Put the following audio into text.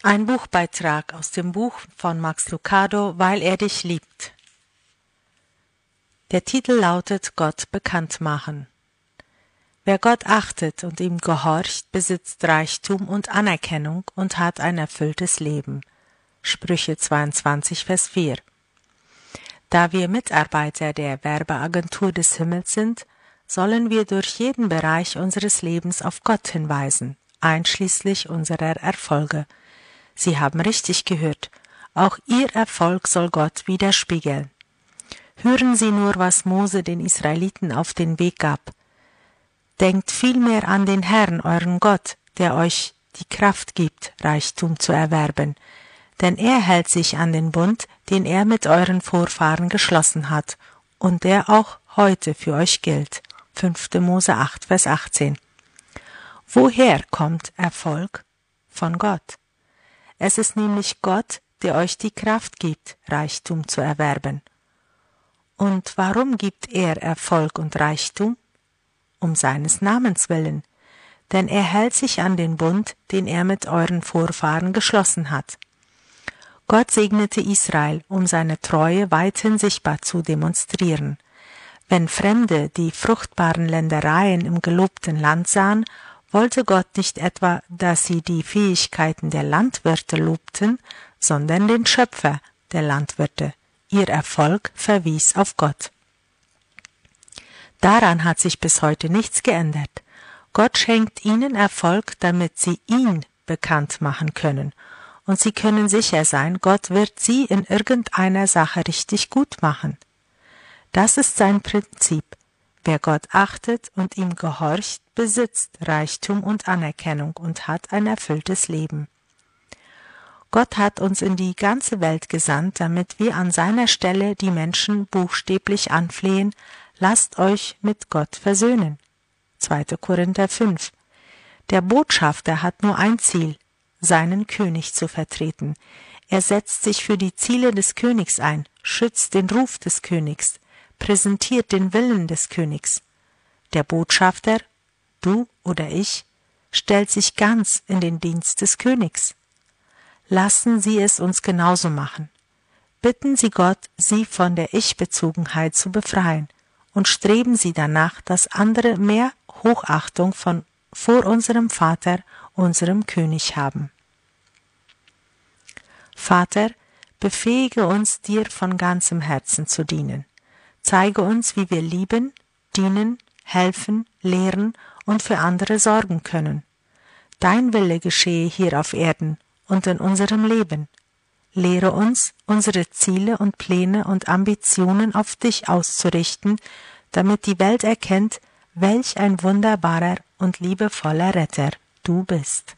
Ein Buchbeitrag aus dem Buch von Max Lucado, Weil er dich liebt. Der Titel lautet Gott bekannt machen. Wer Gott achtet und ihm gehorcht, besitzt Reichtum und Anerkennung und hat ein erfülltes Leben. Sprüche 22, Vers 4. Da wir Mitarbeiter der Werbeagentur des Himmels sind, sollen wir durch jeden Bereich unseres Lebens auf Gott hinweisen, einschließlich unserer Erfolge. Sie haben richtig gehört, auch Ihr Erfolg soll Gott widerspiegeln. Hören Sie nur, was Mose den Israeliten auf den Weg gab. Denkt vielmehr an den Herrn, euren Gott, der euch die Kraft gibt, Reichtum zu erwerben, denn er hält sich an den Bund, den er mit euren Vorfahren geschlossen hat und der auch heute für euch gilt. 5. Mose 8, Vers 18. Woher kommt Erfolg? Von Gott. Es ist nämlich Gott, der euch die Kraft gibt, Reichtum zu erwerben. Und warum gibt er Erfolg und Reichtum? Um seines Namens willen, denn er hält sich an den Bund, den er mit euren Vorfahren geschlossen hat. Gott segnete Israel, um seine Treue weithin sichtbar zu demonstrieren. Wenn Fremde die fruchtbaren Ländereien im gelobten Land sahen, wollte Gott nicht etwa, dass sie die Fähigkeiten der Landwirte lobten, sondern den Schöpfer der Landwirte. Ihr Erfolg verwies auf Gott. Daran hat sich bis heute nichts geändert. Gott schenkt ihnen Erfolg, damit sie ihn bekannt machen können. Und sie können sicher sein, Gott wird sie in irgendeiner Sache richtig gut machen. Das ist sein Prinzip. Wer Gott achtet und ihm gehorcht, besitzt Reichtum und Anerkennung und hat ein erfülltes Leben. Gott hat uns in die ganze Welt gesandt, damit wir an seiner Stelle die Menschen buchstäblich anflehen, lasst euch mit Gott versöhnen. 2. Korinther 5. Der Botschafter hat nur ein Ziel, seinen König zu vertreten. Er setzt sich für die Ziele des Königs ein, schützt den Ruf des Königs, präsentiert den Willen des Königs. Der Botschafter, du oder ich, stellt sich ganz in den Dienst des Königs. Lassen Sie es uns genauso machen. Bitten Sie Gott, Sie von der Ich-Bezogenheit zu befreien und streben Sie danach, dass andere mehr Hochachtung vor unserem Vater, unserem König haben. Vater, befähige uns, dir von ganzem Herzen zu dienen. Zeige uns, wie wir lieben, dienen, helfen, lehren und für andere sorgen können. Dein Wille geschehe hier auf Erden und in unserem Leben. Lehre uns, unsere Ziele und Pläne und Ambitionen auf dich auszurichten, damit die Welt erkennt, welch ein wunderbarer und liebevoller Retter du bist.